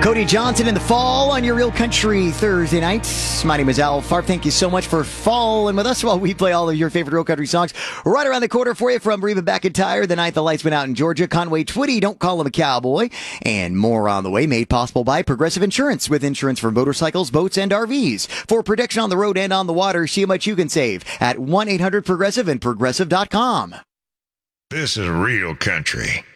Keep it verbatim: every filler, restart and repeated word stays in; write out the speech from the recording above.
Cody Johnson in the fall on your Real Country Thursday nights. My name is Al Farp. Thank you so much for falling with us while we play all of your favorite Real Country songs. Right around the corner for you from Reba McEntire, the night the lights went out in Georgia, Conway Twitty, Don't Call Him a Cowboy, and more on the way, made possible by Progressive Insurance, with insurance for motorcycles, boats, and R Vs. For protection on the road and on the water, see how much you can save at one eight hundred progressive and progressive dot com. This is Real Country.